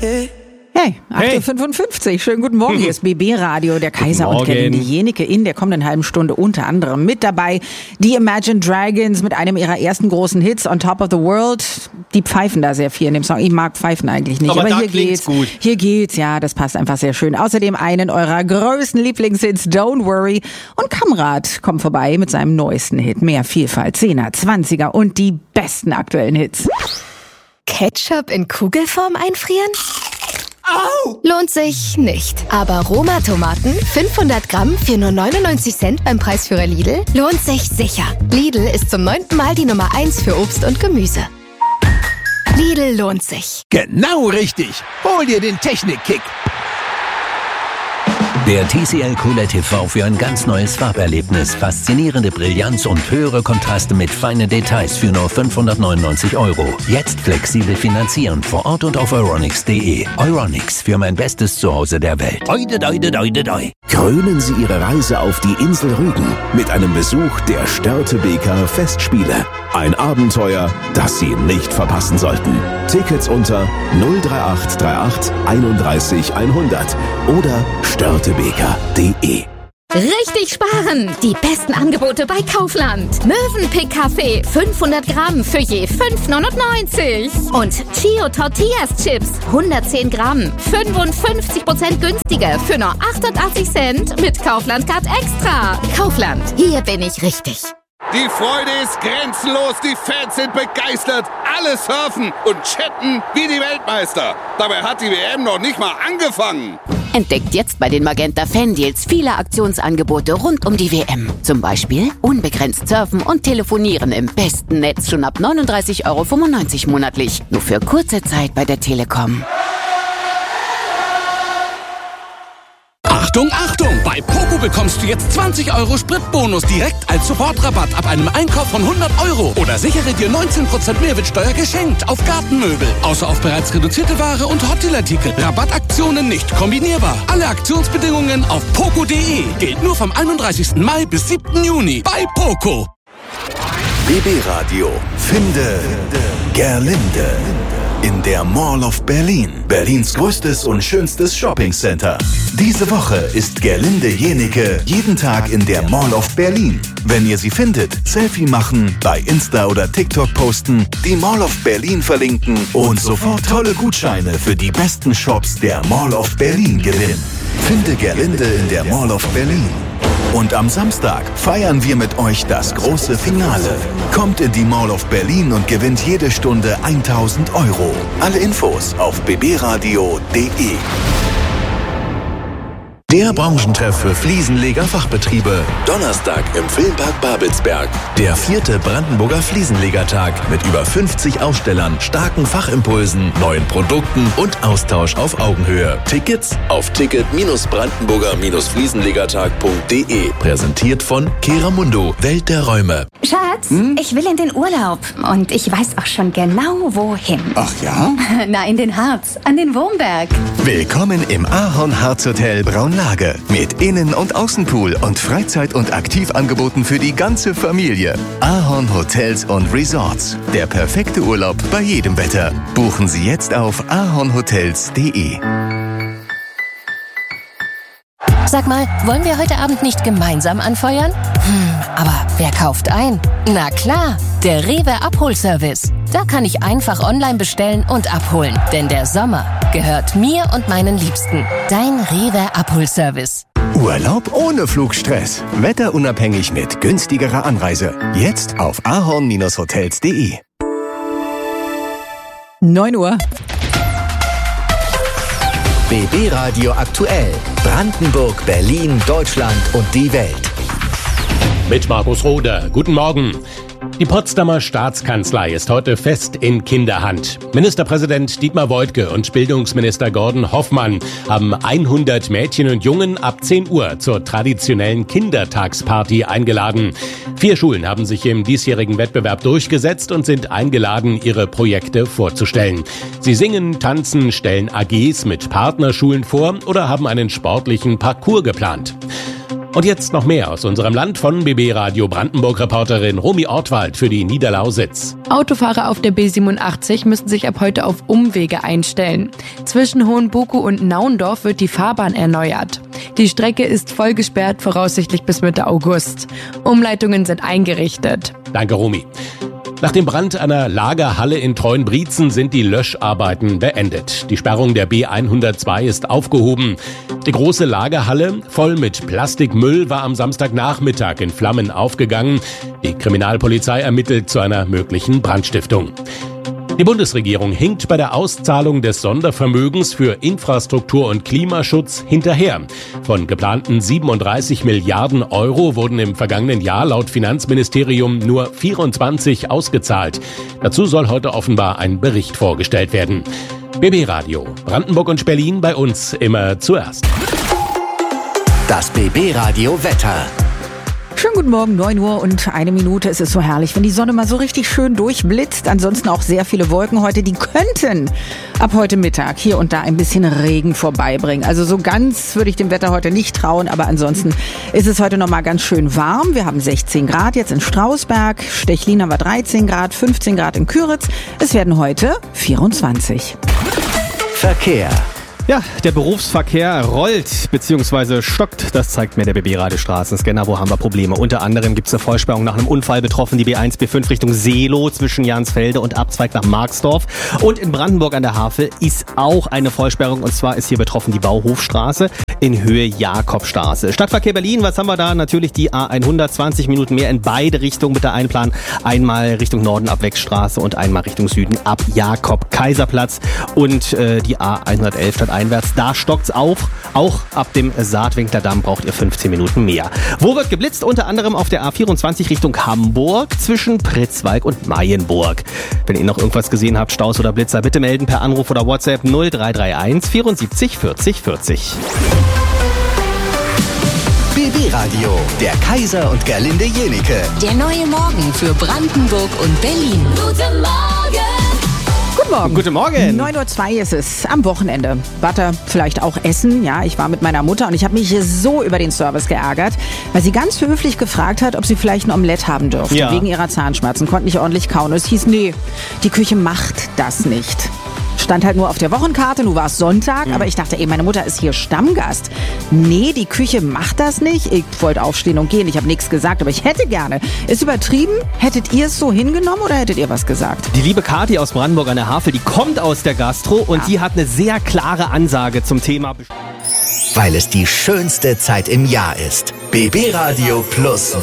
Hey, 8.55 Uhr. Schönen guten Morgen. Hier ist BB Radio, der Kaiser und Gerlinde Jenike in der kommenden halben Stunde unter anderem mit dabei. Die Imagine Dragons mit einem ihrer ersten großen Hits, On Top of the World. Die pfeifen da sehr viel in dem Song. Ich mag Pfeifen eigentlich nicht. Aber hier geht's gut. Hier geht's, ja, das passt einfach sehr schön. Außerdem einen eurer größten Lieblingshits, Don't Worry. Und Kamrat kommt vorbei mit seinem neuesten Hit. Mehr Vielfalt, 10er, 20er und die besten aktuellen Hits. Ketchup in Kugelform einfrieren? Au! Lohnt sich nicht. Aber Roma-Tomaten, 500 Gramm für nur 99 Cent beim Preisführer Lidl, lohnt sich sicher. Lidl ist zum 9. Mal die Nummer 1 für Obst und Gemüse. Lidl lohnt sich. Genau richtig. Hol dir den Technikkick. Der TCL QLED TV für ein ganz neues Farberlebnis. Faszinierende Brillanz und höhere Kontraste mit feinen Details für nur 599 €. Jetzt flexibel finanzieren vor Ort und auf euronics.de. Euronics, für mein bestes Zuhause der Welt. Oide, doide, doide, doi. Krönen Sie Ihre Reise auf die Insel Rügen mit einem Besuch der Störtebeker Festspiele. Ein Abenteuer, das Sie nicht verpassen sollten. Tickets unter 03838 31 100 oder störtebeker.de. Richtig sparen! Die besten Angebote bei Kaufland. Mövenpick Kaffee 500 Gramm für je 5,99. Und Chio Tortillas Chips 110 Gramm 55% günstiger für nur 88 Cent mit Kaufland Card Extra. Kaufland, hier bin ich richtig. Die Freude ist grenzenlos, die Fans sind begeistert, alle surfen und chatten wie die Weltmeister. Dabei hat die WM noch nicht mal angefangen. Entdeckt jetzt bei den Magenta Fan-Deals viele Aktionsangebote rund um die WM. Zum Beispiel unbegrenzt surfen und telefonieren im besten Netz schon ab 39,95 € monatlich. Nur für kurze Zeit bei der Telekom. Achtung, Achtung! Bei Poco bekommst du jetzt 20 € Spritbonus direkt als Sofortrabatt ab einem Einkauf von 100 € oder sichere dir 19% Mehrwertsteuer geschenkt auf Gartenmöbel. Außer auf bereits reduzierte Ware und Hotdeal-Artikel. Rabattaktionen nicht kombinierbar. Alle Aktionsbedingungen auf poco.de. Gilt nur vom 31. Mai bis 7. Juni bei Poco. BB Radio. Finde Gerlinde. In der Mall of Berlin. Berlins größtes und schönstes Shoppingcenter. Diese Woche ist Gerlinde Jenike jeden Tag in der Mall of Berlin. Wenn ihr sie findet, Selfie machen, bei Insta oder TikTok posten, die Mall of Berlin verlinken und sofort tolle Gutscheine für die besten Shops der Mall of Berlin gewinnen. Finde Gerlinde in der Mall of Berlin. Und am Samstag feiern wir mit euch das große Finale. Kommt in die Mall of Berlin und gewinnt jede Stunde 1.000 €. Alle Infos auf bbradio.de. Der Branchentreff für Fliesenleger-Fachbetriebe. Donnerstag im Filmpark Babelsberg. Der 4. Brandenburger Fliesenlegertag mit über 50 Ausstellern, starken Fachimpulsen, neuen Produkten und Austausch auf Augenhöhe. Tickets auf ticket-brandenburger-fliesenlegertag.de. Präsentiert von Keramundo, Welt der Räume. Schatz, ich will in den Urlaub und ich weiß auch schon genau wohin. Ach ja? Na, in den Harz, an den Wurmberg. Willkommen im Ahorn Harz Hotel Braunlage mit Innen- und Außenpool und Freizeit- und Aktivangeboten für die ganze Familie. Ahorn Hotels und Resorts. Der perfekte Urlaub bei jedem Wetter. Buchen Sie jetzt auf ahornhotels.de. Sag mal, wollen wir heute Abend nicht gemeinsam anfeuern? Aber wer kauft ein? Na klar, der Rewe Abholservice. Da kann ich einfach online bestellen und abholen. Denn der Sommer gehört mir und meinen Liebsten. Dein Rewe Abholservice. Urlaub ohne Flugstress. Wetterunabhängig mit günstigerer Anreise. Jetzt auf ahorn-hotels.de. 9 Uhr. BB Radio aktuell. Brandenburg, Berlin, Deutschland und die Welt. Mit Markus Roder. Guten Morgen. Die Potsdamer Staatskanzlei ist heute fest in Kinderhand. Ministerpräsident Dietmar Woidke und Bildungsminister Gordon Hoffmann haben 100 Mädchen und Jungen ab 10 Uhr zur traditionellen Kindertagsparty eingeladen. 4 Schulen haben sich im diesjährigen Wettbewerb durchgesetzt und sind eingeladen, ihre Projekte vorzustellen. Sie singen, tanzen, stellen AGs mit Partnerschulen vor oder haben einen sportlichen Parcours geplant. Und jetzt noch mehr aus unserem Land von BB Radio Brandenburg-Reporterin Romy Ortwald für die Niederlausitz. Autofahrer auf der B87 müssen sich ab heute auf Umwege einstellen. Zwischen Hohenbuku und Naundorf wird die Fahrbahn erneuert. Die Strecke ist voll gesperrt, voraussichtlich bis Mitte August. Umleitungen sind eingerichtet. Danke, Romy. Nach dem Brand einer Lagerhalle in Treuenbrietzen sind die Löscharbeiten beendet. Die Sperrung der B102 ist aufgehoben. Die große Lagerhalle, voll mit Plastikmüll, war am Samstagnachmittag in Flammen aufgegangen. Die Kriminalpolizei ermittelt zu einer möglichen Brandstiftung. Die Bundesregierung hinkt bei der Auszahlung des Sondervermögens für Infrastruktur und Klimaschutz hinterher. Von geplanten 37 Milliarden Euro wurden im vergangenen Jahr laut Finanzministerium nur 24 ausgezahlt. Dazu soll heute offenbar ein Bericht vorgestellt werden. BB Radio, Brandenburg und Berlin, bei uns immer zuerst. Das BB Radio Wetter. Schönen guten Morgen, 9 Uhr und 1 Minute. Es ist so herrlich, wenn die Sonne mal so richtig schön durchblitzt. Ansonsten auch sehr viele Wolken heute, die könnten ab heute Mittag hier und da ein bisschen Regen vorbeibringen. Also so ganz würde ich dem Wetter heute nicht trauen, aber ansonsten ist es heute nochmal ganz schön warm. Wir haben 16 Grad jetzt in Strausberg, Stechlin haben wir 13 Grad, 15 Grad in Küritz. Es werden heute 24. Verkehr. Ja, der Berufsverkehr rollt bzw. stockt, das zeigt mir der BB-Radio-Straßenscanner. Wo haben wir Probleme? Unter anderem gibt es eine Vollsperrung nach einem Unfall betroffen, die B1, B5 Richtung Seelow zwischen Jansfelde und Abzweig nach Marxdorf. Und in Brandenburg an der Havel ist auch eine Vollsperrung, und zwar ist hier betroffen die Bauhofstraße in Höhe Jakobstraße. Stadtverkehr Berlin, was haben wir da? Natürlich die A100, 20 Minuten mehr in beide Richtungen mit der Einplan. Einmal Richtung Norden ab Wegstraße und einmal Richtung Süden ab Jakob-Kaiserplatz. Und die A111 statt einwärts, da stockt's auf. Auch ab dem Saatwinkler Damm braucht ihr 15 Minuten mehr. Wo wird geblitzt? Unter anderem auf der A24 Richtung Hamburg zwischen Pritzwalk und Mayenburg. Wenn ihr noch irgendwas gesehen habt, Staus oder Blitzer, bitte melden per Anruf oder WhatsApp 0331 74 40 40. BB Radio, der Kaiser und Gerlinde Jenike. Der neue Morgen für Brandenburg und Berlin. Guten Morgen! Guten Morgen. Guten Morgen. 9.02 Uhr ist es am Wochenende. Butter, vielleicht auch essen. Ja, ich war mit meiner Mutter und ich habe mich so über den Service geärgert, weil sie ganz höflich gefragt hat, ob sie vielleicht ein Omelett haben dürfte. Ja. Wegen ihrer Zahnschmerzen, konnte nicht ordentlich kauen. Es hieß, nee, die Küche macht das nicht. Stand halt nur auf der Wochenkarte, nun war es Sonntag, aber ich dachte, meine Mutter ist hier Stammgast. Nee, die Küche macht das nicht. Ich wollte aufstehen und gehen, ich habe nichts gesagt, aber ich hätte gerne. Ist übertrieben? Hättet ihr es so hingenommen oder hättet ihr was gesagt? Die liebe Kathi aus Brandenburg an der Havel, die kommt aus der Gastro und die hat eine sehr klare Ansage zum Thema. Weil es die schönste Zeit im Jahr ist. BB Radio plus